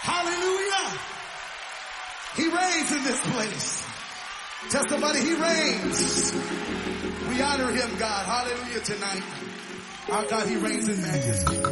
Hallelujah. He reigns in this place. Tell somebody he reigns. We honor him, God. Hallelujah tonight. Our God, he reigns in majesty.